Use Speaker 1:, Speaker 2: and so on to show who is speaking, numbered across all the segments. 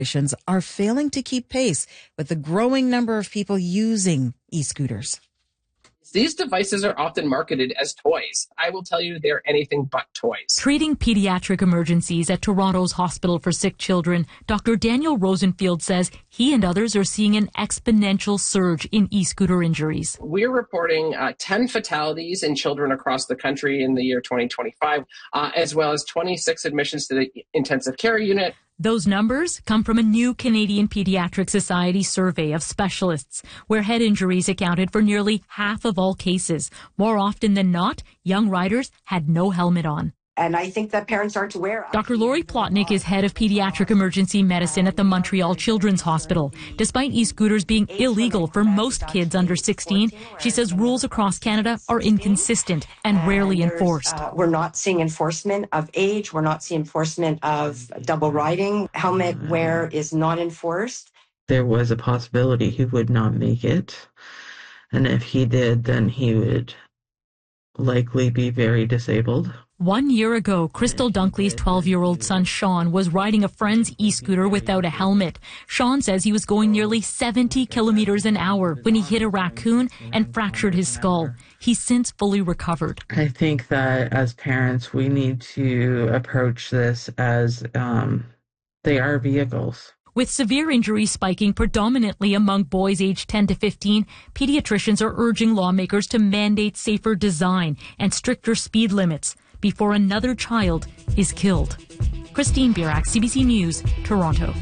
Speaker 1: are failing to keep pace with the growing number of people using e-scooters.
Speaker 2: These devices are often marketed as toys. I will tell you they're anything but toys.
Speaker 3: Treating pediatric emergencies at Toronto's Hospital for Sick Children, Dr. Daniel Rosenfield says he and others are seeing an exponential surge in e-scooter injuries.
Speaker 2: We're reporting 10 fatalities in children across the country in the year 2025, as well as 26 admissions to the intensive care unit.
Speaker 3: Those numbers come from a new Canadian Pediatric Society survey of specialists, where head injuries accounted for nearly half of all cases. More often than not, young riders had no helmet on.
Speaker 4: And I think that parents aren't aware.
Speaker 3: Dr. Lori Plotnick is head of pediatric emergency medicine at the Montreal Children's Hospital. Despite e-scooters being illegal for most kids under 16, she says rules across Canada are inconsistent and rarely enforced.
Speaker 4: We're not seeing enforcement of age. We're not seeing enforcement of double riding. Helmet wear is not enforced.
Speaker 5: There was a possibility he would not make it. And if he did, then he would likely be very disabled.
Speaker 3: 1 year ago, Crystal Dunkley's 12-year-old son, Sean, was riding a friend's e-scooter without a helmet. Sean says he was going nearly 70 kilometers an hour when he hit a raccoon and fractured his skull. He's since fully recovered.
Speaker 5: I think that as parents, we need to approach this as they are vehicles.
Speaker 3: With severe injuries spiking predominantly among boys aged 10 to 15, pediatricians are urging lawmakers to mandate safer design and stricter speed limits before another child is killed. Christine Birak, CBC News, Toronto.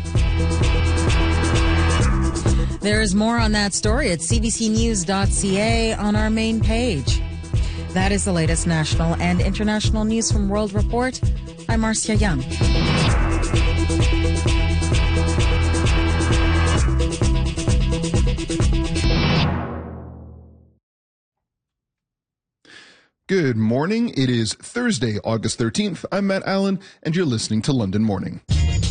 Speaker 1: There is more on that story at cbcnews.ca on our main page. That is the latest national and international news from World Report. I'm Marcia Young.
Speaker 6: Good morning. It is Thursday, August 13th. I'm Matt Allen, and you're listening to London Morning.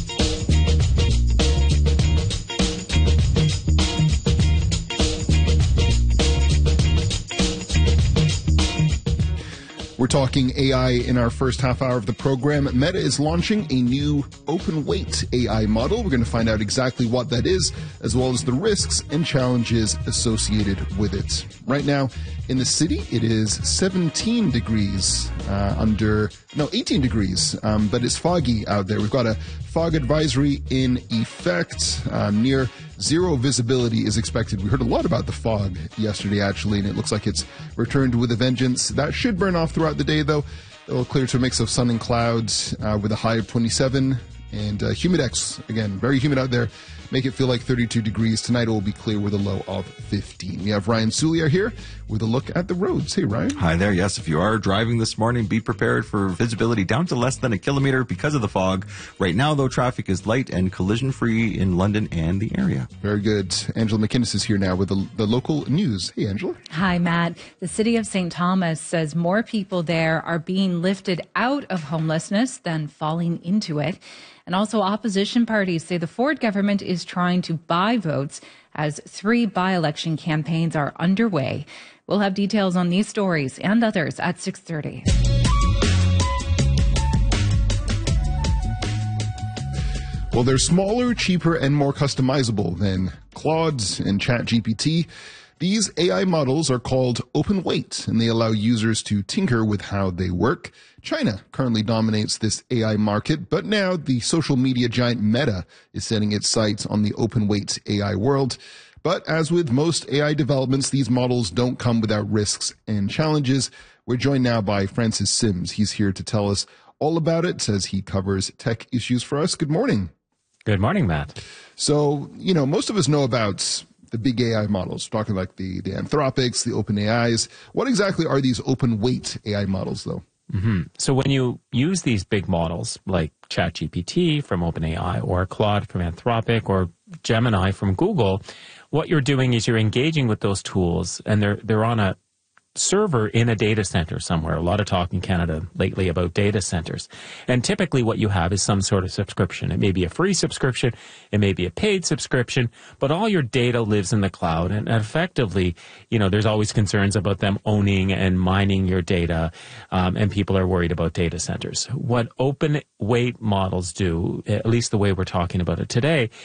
Speaker 6: We're talking AI in our first half hour of the program. Meta is launching a new open weight AI model. We're going to find out exactly what that is, as well as the risks and challenges associated with it. Right now, in the city, it is 17 degrees 18 degrees, but it's foggy out there. We've got a fog advisory in effect. Near zero visibility is expected. We heard a lot about the fog yesterday, actually, and it looks like it's returned with a vengeance. That should burn off throughout the day, though. It'll clear to a mix of sun and clouds with a high of 27. And humidex, again, very humid out there. Make it feel like 32 degrees. Tonight it will be clear with a low of 15. We have Ryan Soulier here with a look at the roads. Hey, Ryan.
Speaker 7: Hi there. Yes, if you are driving this morning, be prepared for visibility down to less than a kilometer because of the fog. Right now, though, traffic is light and collision-free in London and the area.
Speaker 6: Very good. Angela McInnes is here now with the local news. Hey, Angela.
Speaker 8: Hi, Matt. The city of St. Thomas says more people there are being lifted out of homelessness than falling into it. And also opposition parties say the Ford government is trying to buy votes as 3 by-election campaigns are underway. We'll have details on these stories and others at 6:30.
Speaker 6: Well, they're smaller, cheaper, and more customizable than Claude and ChatGPT. These AI models are called open weight, and they allow users to tinker with how they work. China currently dominates this AI market, but now the social media giant Meta is setting its sights on the open weight AI world. But as with most AI developments, these models don't come without risks and challenges. We're joined now by Francis Sims. He's here to tell us all about it as he covers tech issues for us. Good morning.
Speaker 9: Good morning, Matt.
Speaker 6: So, most of us know about the big AI models, talking like the Anthropics, the OpenAIs. What exactly are these open weight AI models, though?
Speaker 9: Mm-hmm. So when you use these big models like ChatGPT from OpenAI or Claude from Anthropic or Gemini from Google, what you're doing is you're engaging with those tools, and they're on a server in a data center somewhere. A lot of talk in Canada lately about data centers. And typically what you have is some sort of subscription. It may be a free subscription, it may be a paid subscription, but all your data lives in the cloud. And effectively, there's always concerns about them owning and mining your data, and people are worried about data centers. What open weight models do, at least the way we're talking about it today,